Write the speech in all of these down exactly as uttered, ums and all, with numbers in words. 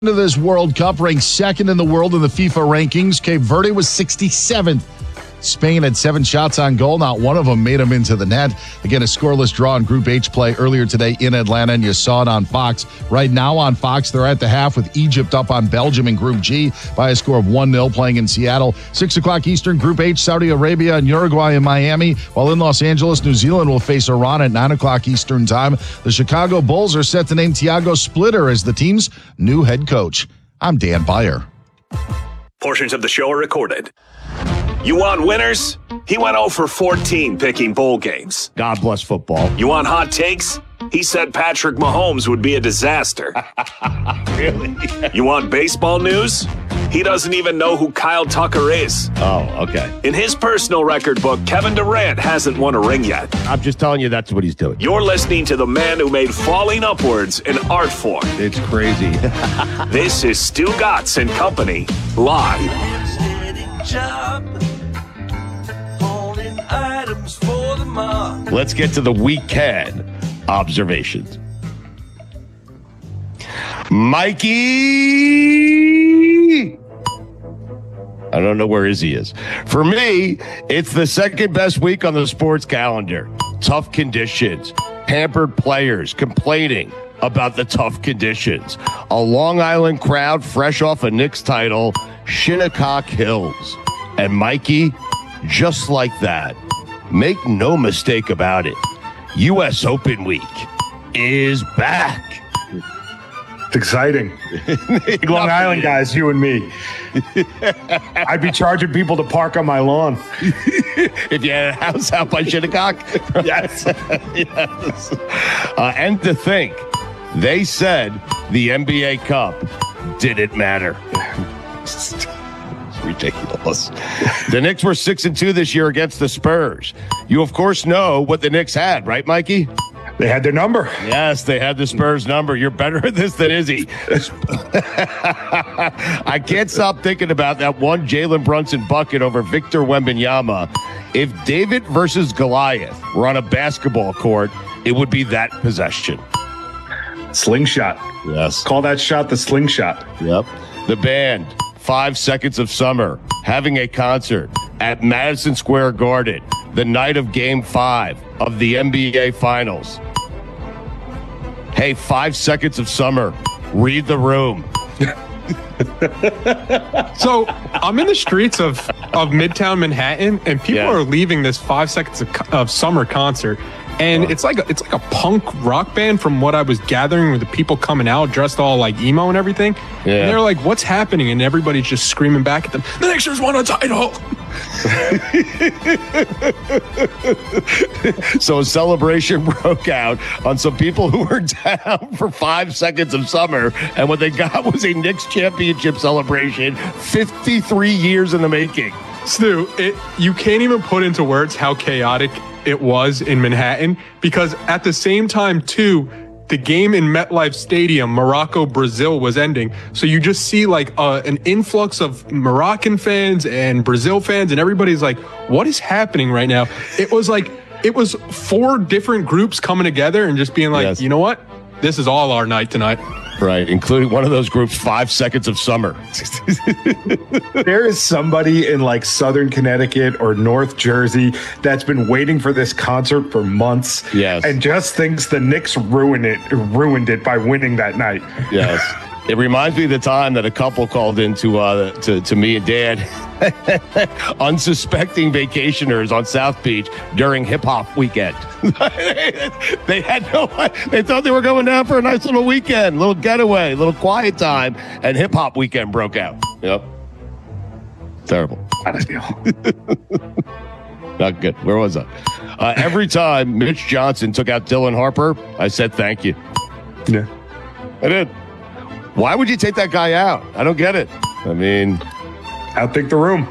To this World Cup, ranked second in the world in the FIFA rankings. Cape Verde was sixty-seventh. Spain had seven shots on goal. Not one of them made them into the net. Again, a scoreless draw in Group H play earlier today in Atlanta, and you saw it on Fox. Right now on Fox, they're at the half with Egypt up on Belgium in Group G by a score of one nil playing in Seattle. six o'clock Eastern, Group H, Saudi Arabia and Uruguay in Miami, while in Los Angeles, New Zealand will face Iran at nine o'clock Eastern time. The Chicago Bulls are set to name Thiago Splitter as the team's new head coach. I'm Dan Beyer. Portions of the show are recorded. You want winners? He went oh for fourteen picking bowl games. God bless football. You want hot takes? He said Patrick Mahomes would be a disaster. Really? You want baseball news? He doesn't even know who Kyle Tucker is. Oh, okay. In his personal record book, Kevin Durant hasn't won a ring yet. I'm just telling you that's what he's doing. You're listening to the man who made falling upwards an art form. It's crazy. This is Stu Gatz and Company, live. Let's get to the weekend observations. Mikey! I don't know where Izzy is. For me, it's the second best week on the sports calendar. Tough conditions, pampered players complaining about the tough conditions. A Long Island crowd fresh off a Knicks title, Shinnecock Hills. And Mikey, just like that, make no mistake about it, U S Open week is back. It's exciting. Long Island guys, you and me. I'd be charging people to park on my lawn. If you had a house out by Shinnecock? Yes. Yes. Uh, and to think, they said the N B A Cup didn't matter. It's ridiculous. The Knicks were six and two this year against the Spurs. You, of course, know what the Knicks had, right, Mikey? They had their number. Yes, they had the Spurs number. You're better at this than Izzy. I can't stop thinking about that one Jalen Brunson bucket over Victor Wembanyama. If David versus Goliath were on a basketball court, it would be that possession. Slingshot. Yes. Call that shot the slingshot. Yep. The band, Five Seconds of Summer, having a concert at Madison Square Garden the night of Game five of the N B A Finals. Hey, Five Seconds of Summer, read the room. So I'm in the streets of, of Midtown Manhattan, and people Yeah. are leaving this Five Seconds of, of Summer concert, and it's like a, it's like a punk rock band from what I was gathering, with the people coming out dressed all like emo and everything. Yeah. And they're like, "What's happening?" And everybody's just screaming back at them, "The Knicks just won a title!" So a celebration broke out on some people who were down for Five Seconds of Summer, and what they got was a Knicks championship celebration, fifty-three years in the making. Stu, it, you can't even put into words how chaotic it was in Manhattan, because at the same time, too, the game in MetLife Stadium, Morocco-Brazil, was ending. So you just see like uh, an influx of Moroccan fans and Brazil fans, and everybody's like, what is happening right now? It was like, it was four different groups coming together and just being like, Yes. you know what? This is all our night tonight. Right, including one of those groups, Five Seconds of Summer. There is somebody in like Southern Connecticut or North Jersey that's been waiting for this concert for months. Yes. And just thinks the Knicks ruined it, ruined it by winning that night. Yes. It reminds me of the time that a couple called in to, uh, to, to me and Dad, unsuspecting vacationers on South Beach during hip hop weekend. They had no, they thought they were going down for a nice little weekend, little getaway, little quiet time, and hip hop weekend broke out. Yep. Terrible. Not ideal. Not good. Where was I? Uh, every time Mitch Johnson took out Dylan Harper, I said thank you. Yeah. I did. Why would you take that guy out? I don't get it. I mean, Outthink the room.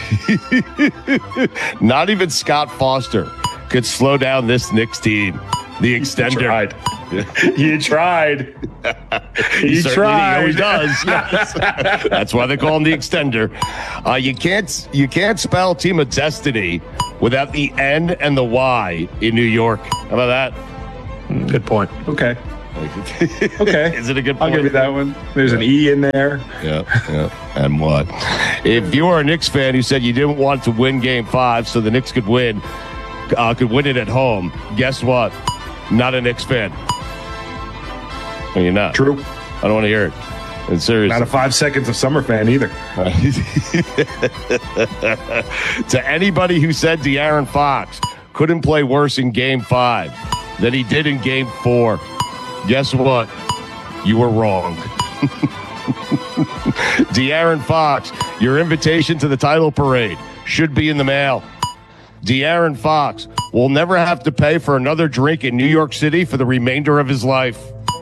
not even Scott Foster could slow down this Knicks team. The extender. Tried. You tried. He You certainly tried. always does. Yes. That's why they call him the extender. Uh, you can't you can't spell Team of Destiny without the N and the Y in New York. How about that? Good point. Okay. Okay. Is it a good I'll point? give you that one. There's an E in there. Yeah, yeah. And what? If you are a Knicks fan who said you didn't want to win game five so the Knicks could win, uh, could win it at home, guess what? Not a Knicks fan. No, you're not. True. I don't want to hear it. It's serious. Not a five seconds of summer fan either. To anybody who said De'Aaron Fox couldn't play worse in game five than he did in game four, guess what? You were wrong. De'Aaron Fox, your invitation to the title parade should be in the mail. De'Aaron Fox will never have to pay for another drink in New York City for the remainder of his life.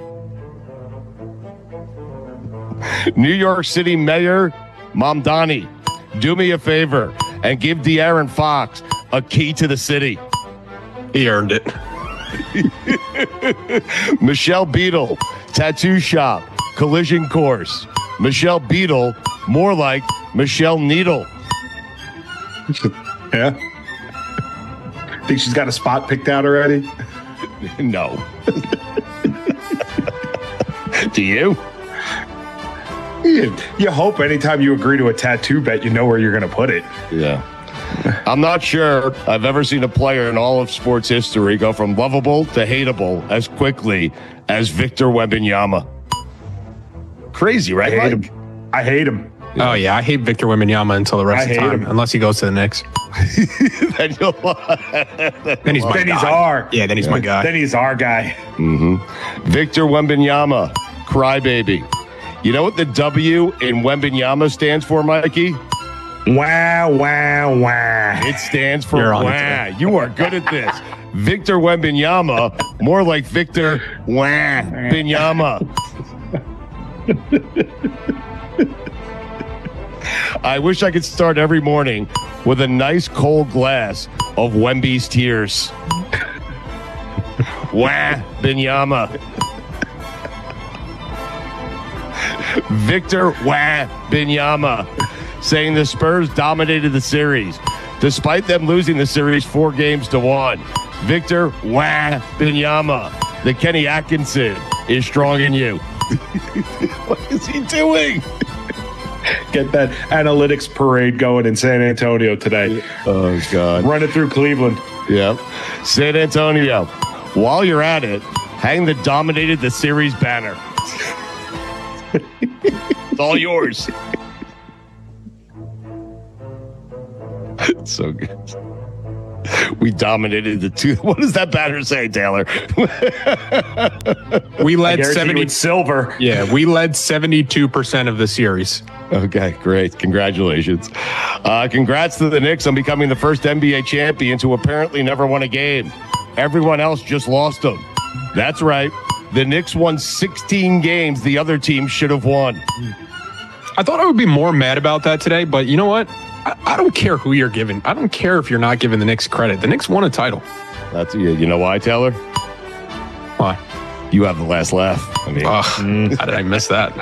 New York City Mayor Mamdani, do me a favor and give De'Aaron Fox a key to the city. He earned it. Michelle Beadle, tattoo shop, collision course. Michelle Beadle, more like Michelle Needle. Yeah. Think she's got a spot picked out already? No. Do you? You, you hope anytime you agree to a tattoo bet, you know where you're going to put it. Yeah. I'm not sure I've ever seen a player in all of sports history go from lovable to hateable as quickly as Victor Wembanyama. Crazy, right? I hate Mike? him. I hate him. Oh, yeah. I hate Victor Wembanyama until the rest I of the hate time, him. unless he goes to the Knicks. Then you'll- Then he's my Then he's guy. our. Yeah, then he's my guy. Then he's our guy. Victor Wembanyama, crybaby. You know what the W in Wembanyama stands for, Mikey? Wow, wow, wow. It stands for You're on it wah. You are good at this. Victor Wembanyama, more like Victor Wah Binyama. I wish I could start every morning with a nice cold glass of Wemby's tears. Wah Binyama. Victor Wah Binyama saying the Spurs dominated the series despite them losing the series four games to one. Victor Wah Binyama, the Kenny Atkinson is strong in you. What is he doing? Get that analytics parade going in San Antonio today. Oh, God. Run it through Cleveland. Yep. San Antonio, while you're at it, hang the dominated the series banner. It's all yours. It's so good. We dominated the two. What does that banner say, Taylor? We I led guarantee seventy. you it's silver. Yeah, we led seventy-two percent of the series. Okay, great. Congratulations. Uh, congrats to the Knicks on becoming the first N B A champion to apparently never won a game. Everyone else just lost them. That's right. The Knicks won sixteen games the other team should have won. I thought I would be more mad about that today, but you know what? I, I don't care who you're giving. I don't care if you're not giving the Knicks credit. The Knicks won a title. That's you. You know why, Taylor? Why? You have the last laugh. I mean, Ugh, how did I miss that?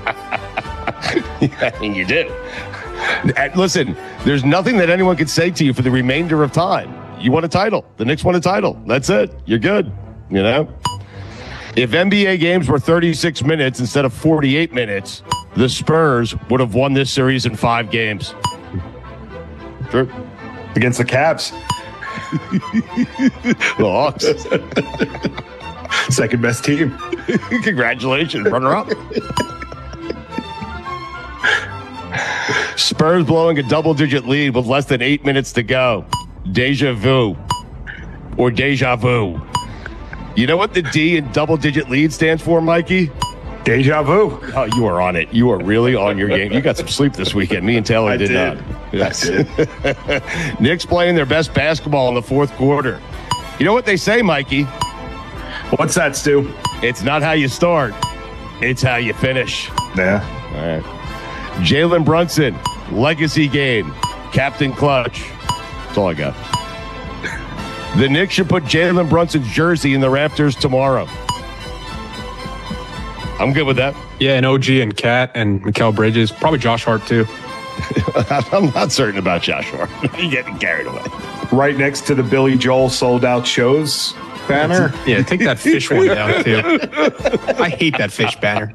I mean, you did. And listen, there's nothing that anyone could say to you for the remainder of time. You won a title. The Knicks won a title. That's it. You're good. You know? If N B A games were thirty-six minutes instead of forty-eight minutes, the Spurs would have won this series in five games. Sure. Against the Cavs. The Hawks. Second best team. Congratulations, runner-up. Spurs blowing a double-digit lead with less than eight minutes to go. Deja vu. Or deja vu. You know what the D in double-digit lead stands for, Mikey? Deja vu. Oh, you are on it. You are really on your game. You got some sleep this weekend. Me and Taylor I did, did. not. Yes. Knicks playing their best basketball in the fourth quarter. You know what they say, Mikey? What's that, Stu? It's not how you start. It's how you finish. Yeah. All right. Jalen Brunson, legacy game, Captain Clutch. That's all I got. The Knicks should put Jalen Brunson's jersey in the rafters tomorrow. I'm good with that. Yeah, and O G and Cat and Mikal Bridges, probably Josh Hart too. I'm not certain about Josh Hart. You're getting carried away. Right next to the Billy Joel sold out shows banner. Yeah, take that fish one down, too. I hate that fish banner.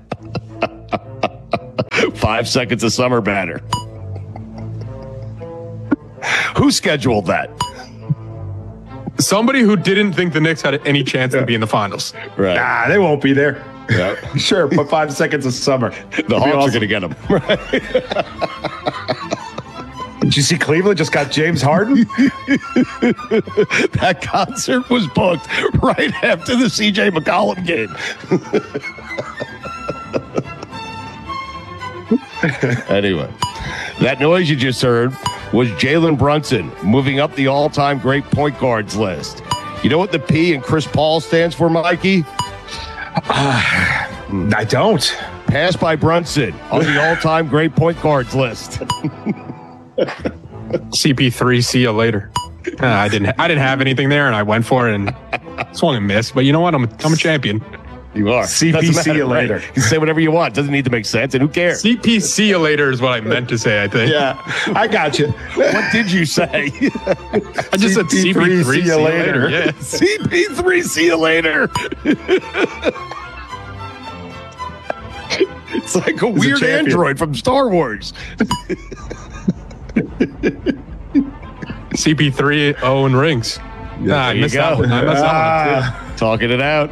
Five seconds of summer banner. Who scheduled that? Somebody who didn't think the Knicks had any chance to be in the finals. Right. Nah, they won't be there. Yeah. Sure, put five seconds of summer. The Hawks awesome. are going to get them. Did you see Cleveland just got James Harden? That concert was booked right after the C J McCollum game. Anyway, that noise you just heard was Jalen Brunson moving up the all-time great point guards list. You know what the P in Chris Paul stands for, Mikey? Uh, I don't. Passed by Brunson on the all-time great point guards list. C P three, see you later. Uh, I didn't. I didn't have anything there, and I went for it and swung and missed. But you know what? I'm. A, I'm a champion. You are. C P C you later. Right? You can say whatever you want. Doesn't need to make sense, and who cares? C P C you later is what I meant to say. I think. Yeah, I got you. What did you say? I just said C P three, see you later. Yeah. C P three, see you later. It's like a He's weird a android from Star Wars. C P three, Owen rings. Yeah, ah, I missed that one. I missed ah, that one too. Talking it out.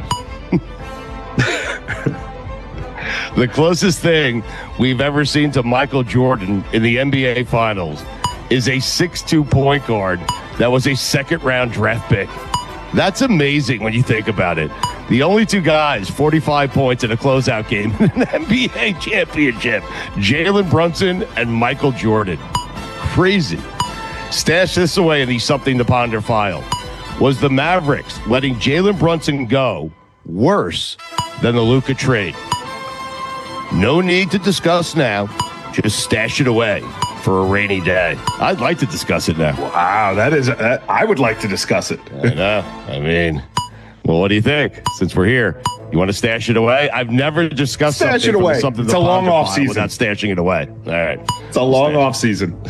The closest thing we've ever seen to Michael Jordan in the N B A Finals is a six two point guard that was a second-round draft pick. That's amazing when you think about it. The only two guys, forty-five points in a closeout game in an N B A championship, Jalen Brunson and Michael Jordan. Crazy. Stash this away in the Something to Ponder file. Was the Mavericks letting Jalen Brunson go worse than the Luka trade? No need to discuss now. Just stash it away for a rainy day. I'd like to discuss it now. Wow, that is. Uh, I would like to discuss it. I know. I mean, well, what do you think? Since we're here, you want to stash it away? I've never discussed stash something it away. Something it's a long off season without stashing it away. All right, it's a long off season.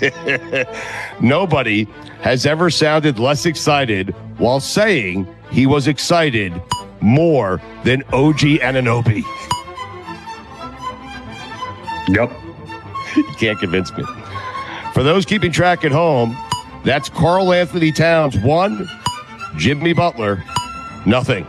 Nobody has ever sounded less excited while saying he was excited more than O G Anunoby. Yep. You can't convince me. For those keeping track at home, that's Karl Anthony Towns, one, Jimmy Butler, nothing.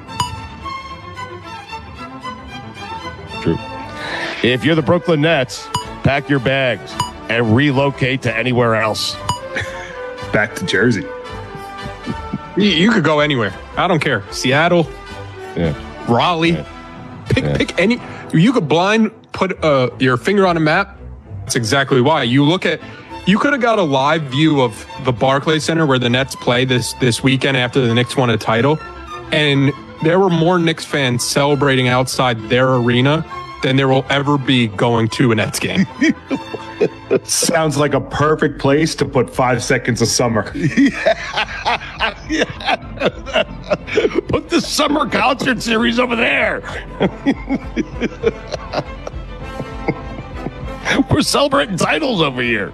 True. If you're the Brooklyn Nets, pack your bags and relocate to anywhere else. Back to Jersey. You, you could go anywhere. I don't care. Seattle, yeah. Raleigh. Yeah. Pick yeah. pick any. You could blind put uh, your finger on a map. That's exactly why. You look at. You could have got a live view of the Barclays Center where the Nets play this this weekend after the Knicks won a title, and there were more Knicks fans celebrating outside their arena than there will ever be going to a Nets game. Sounds like a perfect place to put five seconds of summer. Yeah. Yeah. Put the summer concert series over there. We're celebrating titles over here.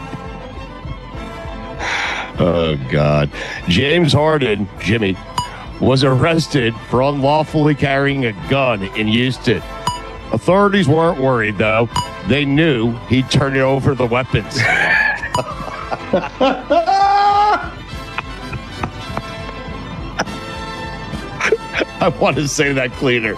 Oh, God. James Harden, Jimmy, was arrested for unlawfully carrying a gun in Houston. Authorities weren't worried, though. They knew he'd turn it over the weapons. I want to say that cleaner.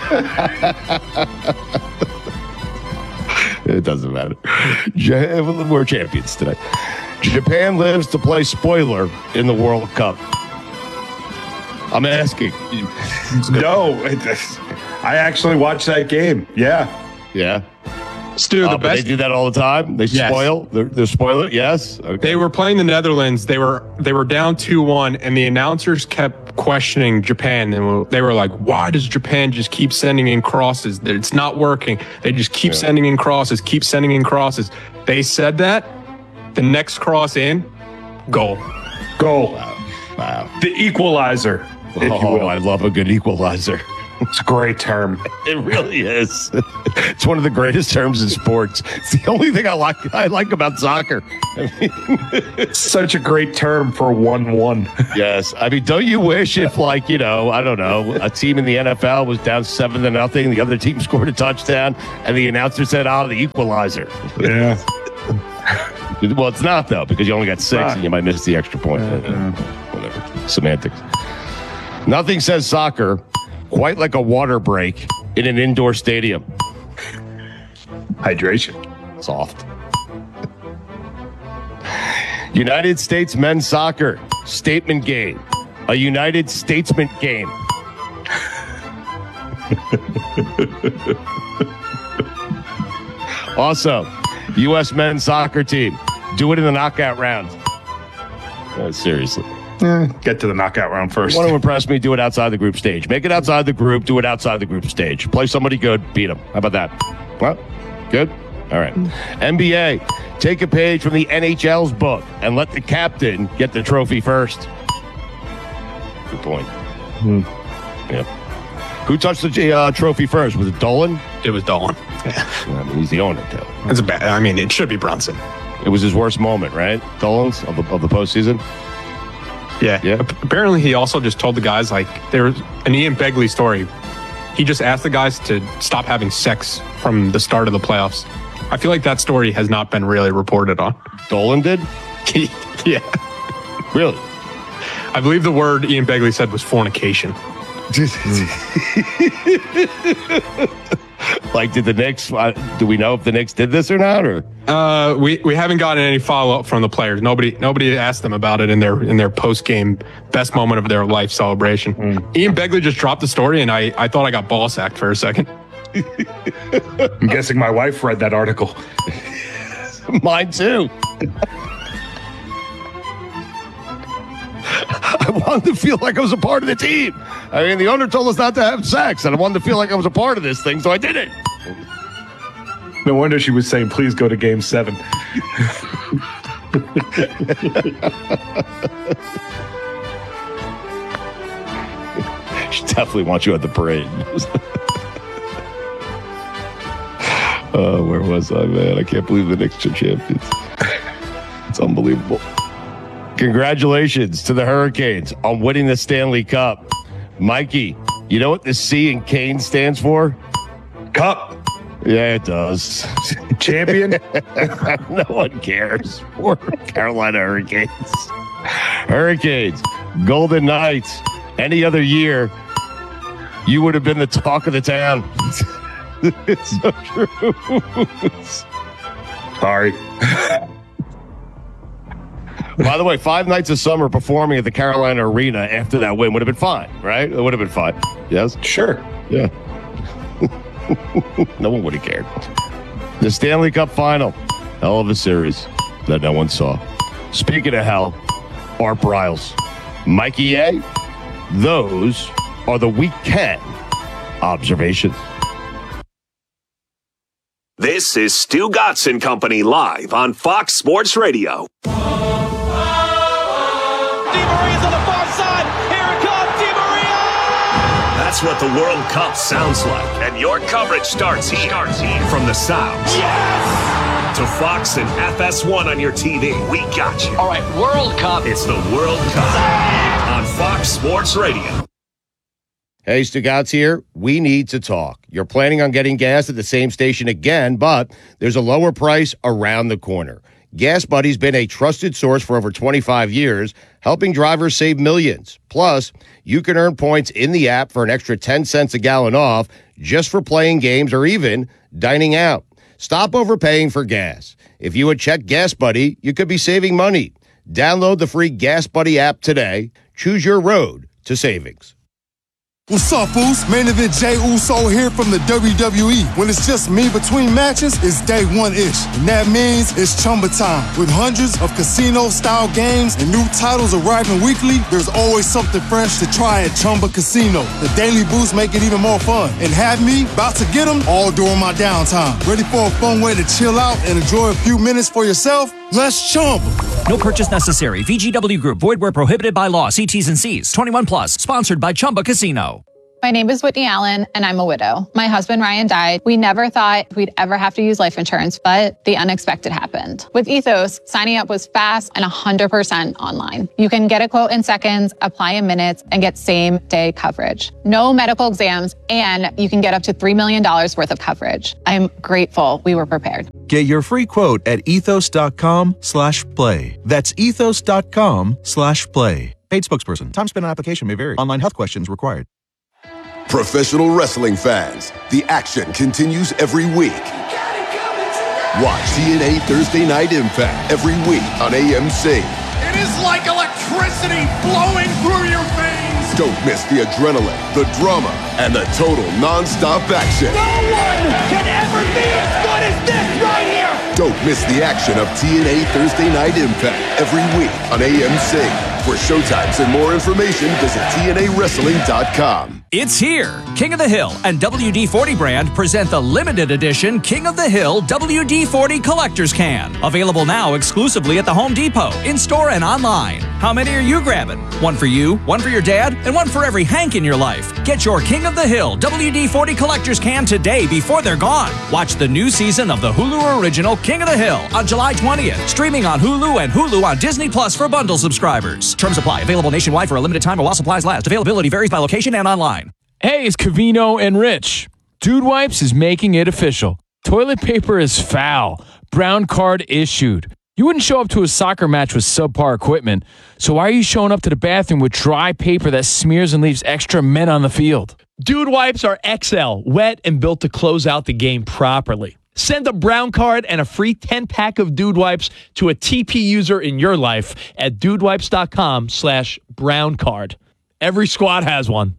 It doesn't matter. We're champions today. Japan lives to play spoiler in the World Cup. I'm asking. No, I actually watched that game. Yeah. Yeah. Stu, the uh, best. They do that all the time. They yes. spoil. They're, they're spoiler. Yes. Okay. They were playing the Netherlands. They were they were down two one, and the announcers kept questioning Japan. And they were like, "Why does Japan just keep sending in crosses? It's not working. They just keep yeah. sending in crosses. Keep sending in crosses." They said that. The next cross in, goal. Goal. Wow. Wow. The equalizer. If Oh, you will. I love a good equalizer. It's a great term. It really is. It's one of the greatest terms in sports. It's the only thing I like I like about soccer. I mean, Such a great term for one one. yes. I mean, don't you wish if, like, you know, I don't know, a team in the N F L was down seven to nothing, the other team scored a touchdown, and the announcer said, oh, the equalizer. Yeah. Well, it's not, though, because you only got six Ah. and you might miss the extra point. Yeah. Whatever. Semantics. Nothing says soccer quite like a water break in an indoor stadium. Hydration. Soft. United States men's soccer statement game. A United Statesman game. Also, U S men's soccer team. Do it in the knockout round. Uh, seriously. Eh, get to the knockout round first. You want to impress me? Do it outside the group stage. Make it outside the group. Do it outside the group stage. Play somebody good. Beat them. How about that? Well, good? All right. N B A. Take a page from the N H L's book and let the captain get the trophy first. Good point. Hmm. Yeah. Who touched the uh, trophy first? Was it Dolan? It was Dolan. I mean, he's the owner, too. It's a bad. I mean, it should be Brunson. It was his worst moment, right? Dolan's of the, of the postseason? Yeah. Yeah. Ap- Apparently, he also just told the guys, like, there was an Ian Begley story. He just asked the guys to stop having sex from the start of the playoffs. I feel like that story has not been really reported on. Dolan did? Yeah. Really? I believe the word Ian Begley said was fornication. Like, did the Knicks, uh, do we know if the Knicks did this or not? Or Uh, we, we haven't gotten any follow up from the players. Nobody nobody asked them about it in their in their post game best moment of their life celebration. Mm. Ian Begley just dropped the story, and I, I thought I got ball sacked for a second. I'm guessing my wife read that article. Mine too. I wanted to feel like I was a part of the team. I mean, the owner told us not to have sex, and I wanted to feel like I was a part of this thing, so I did it. No wonder she was saying, please go to game seven. She definitely wants you at the parade. Oh, where was I, man? I can't believe the Knicks are champions. It's unbelievable. Congratulations to the Hurricanes on winning the Stanley Cup. Mikey, you know what the C in Kane stands for? Cup. Yeah, it does. Champion. No one cares. Poor Carolina Hurricanes. Hurricanes, Golden Knights. Any other year, you would have been the talk of the town. It's so true. Sorry. By the way, five nights of summer performing at the Carolina Arena after that win would have been fine, right? It would have been fine. Yes? Sure. Yeah. No one would have cared. The Stanley Cup final. Hell of a series that no one saw. Speaking of hell, Art Briles, Mikey A, those are the weekend observations. This is Stu Gatz and Company live on Fox Sports Radio. Di Maria's on the far side. Here it comes, Di Maria! That's what the World Cup sounds like. And your coverage starts here. Starts here. From the sounds. Yes! To Fox and F S one on your T V. We got you. All right, World Cup. It's the World Cup on Fox Sports Radio. Hey, Stugatz here. We need to talk. You're planning on getting gas at the same station again, but there's a lower price around the corner. Gas Buddy's been a trusted source for over twenty-five years, helping drivers save millions. Plus, you can earn points in the app for an extra ten cents a gallon off just for playing games or even dining out. Stop overpaying for gas. If you would check Gas Buddy, you could be saving money. Download the free Gas Buddy app today. Choose your road to savings. What's up, Uso? Main event Jey Uso here from the W W E. When it's just me between matches, it's day one-ish. And that means it's Chumba time. With hundreds of casino-style games and new titles arriving weekly, there's always something fresh to try at Chumba Casino. The daily boosts make it even more fun. And have me about to get them all during my downtime. Ready for a fun way to chill out and enjoy a few minutes for yourself? Let's Chumba. No purchase necessary. V G W Group. Void where prohibited by law. See T's and C's. twenty-one plus. Sponsored by Chumba Casino. My name is Whitney Allen, and I'm a widow. My husband, Ryan, died. We never thought we'd ever have to use life insurance, but the unexpected happened. With Ethos, signing up was fast and one hundred percent online. You can get a quote in seconds, apply in minutes, and get same-day coverage. No medical exams, and you can get up to three million dollars worth of coverage. I'm grateful we were prepared. Get your free quote at ethos.com slash play. That's ethos.com slash play. Paid spokesperson. Time spent on application may vary. Online health questions required. Professional wrestling fans, the action continues every week. Watch T N A Thursday Night Impact every week on A M C. It is like electricity flowing through your veins. Don't miss the adrenaline, the drama, and the total non-stop action. No one can ever be as good as this right here. Don't miss the action of T N A Thursday Night Impact every week on A M C. For showtimes and more information, visit T N A wrestling dot com. It's here. King of the Hill and W D forty brand present the limited edition King of the Hill W D forty Collector's Can. Available now exclusively at the Home Depot, in-store and online. How many are you grabbing? One for you, one for your dad, and one for every Hank in your life. Get your King of the Hill W D forty Collector's Can today before they're gone. Watch the new season of the Hulu original King of the Hill on July twentieth. Streaming on Hulu and Hulu on Disney Plus for bundle subscribers. Terms apply. Available nationwide for a limited time or while supplies last. Availability varies by location and online. Hey, it's Covino and Rich. Dude Wipes is making it official. Toilet paper is foul. Brown card issued. You wouldn't show up to a soccer match with subpar equipment, so why are you showing up to the bathroom with dry paper that smears and leaves extra men on the field? Dude Wipes are X L, wet and built to close out the game properly. Send a brown card and a free ten-pack of Dude Wipes to a T P user in your life at dudewipes.com slash brown card. Every squad has one.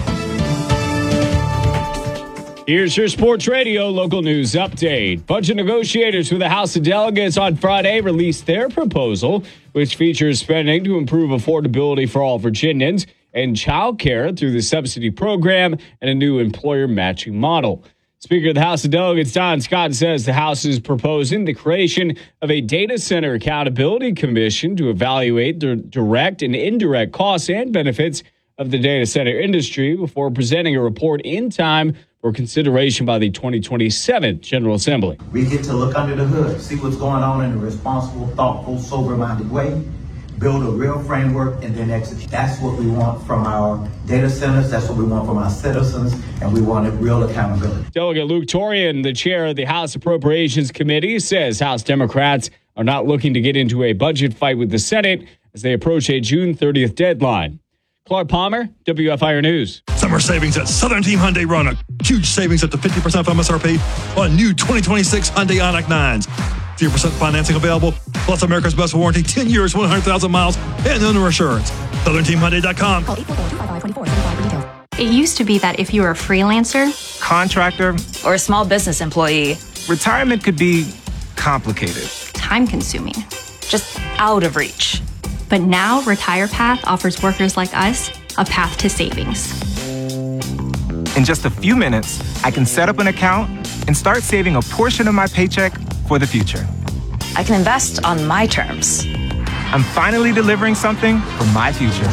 Here's your Sports Radio local news update. Budget negotiators with the House of Delegates on Friday released their proposal, which features spending to improve affordability for all Virginians and child care through the subsidy program and a new employer matching model. Speaker of the House of Delegates, Don Scott, says the House is proposing the creation of a data center accountability commission to evaluate the direct and indirect costs and benefits of the data center industry before presenting a report in time for consideration by the twenty twenty-seven General Assembly. We get to look under the hood, see what's going on in a responsible, thoughtful, sober-minded way, build a real framework, and then execute. That's what we want from our data centers. That's what we want from our citizens, and we want a real accountability. Delegate Luke Torian, the chair of the House Appropriations Committee, says House Democrats are not looking to get into a budget fight with the Senate as they approach a June thirtieth deadline. Clark Palmer, W F I R News. Summer savings at Southern Team Hyundai Roanoke. Huge savings up to fifty percent off M S R P on new twenty twenty-six Hyundai Ioniq nines. zero percent financing available, plus America's best warranty, ten years, one hundred thousand miles, and owner assurance. Southern Team Hyundai dot com. It used to be that if you were a freelancer, contractor, or a small business employee, retirement could be complicated, time-consuming, just out of reach. But now RetirePath offers workers like us a path to savings. In just a few minutes, I can set up an account and start saving a portion of my paycheck for the future. I can invest on my terms. I'm finally delivering something for my future.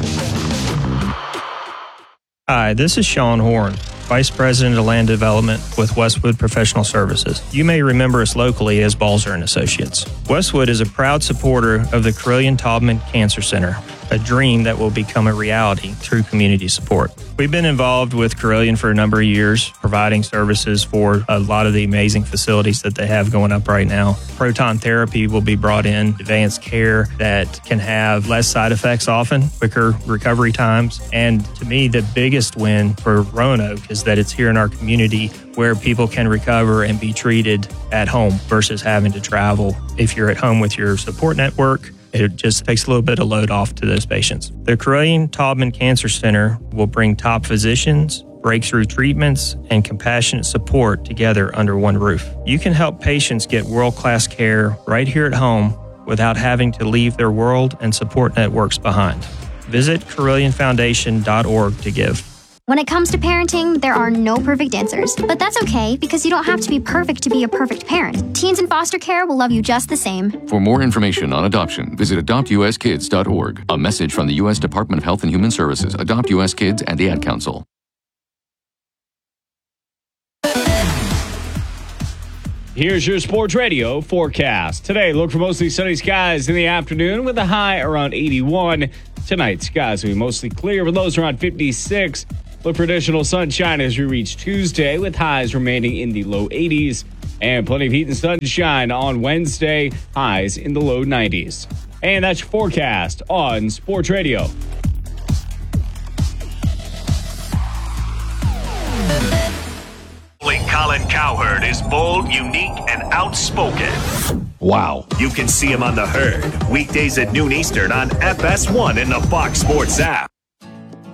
Hi, this is Sean Horn, Vice President of Land Development with Westwood Professional Services. You may remember us locally as Balzer and Associates. Westwood is a proud supporter of the Carilion-Taubman Cancer Center, a dream that will become a reality through community support. We've been involved with Carilion for a number of years, providing services for a lot of the amazing facilities that they have going up right now. Proton therapy will be brought in, advanced care that can have less side effects often, quicker recovery times. And to me, the biggest win for Roanoke is that it's here in our community where people can recover and be treated at home versus having to travel. If you're at home with your support network, it just takes a little bit of load off to those patients. The Carilion-Taubman Cancer Center will bring top physicians, breakthrough treatments, and compassionate support together under one roof. You can help patients get world-class care right here at home without having to leave their world and support networks behind. Visit Carilion Foundation dot org to give. When it comes to parenting, there are no perfect answers, but that's okay because you don't have to be perfect to be a perfect parent. Teens in foster care will love you just the same. For more information on adoption, visit adopt u s kids dot org. A message from the U S Department of Health and Human Services, Adopt U S Kids, and the Ad Council. Here's your Sports Radio forecast. Today, look for mostly sunny skies in the afternoon with a high around eighty-one. Tonight, skies will be mostly clear with lows around fifty-six. Look for additional sunshine as we reach Tuesday with highs remaining in the low eighties. And plenty of heat and sunshine on Wednesday, highs in the low nineties. And that's your forecast on Sports Radio. Colin Cowherd is bold, unique, and outspoken. Wow. You can see him on The Herd, weekdays at noon Eastern on F S one in the Fox Sports app.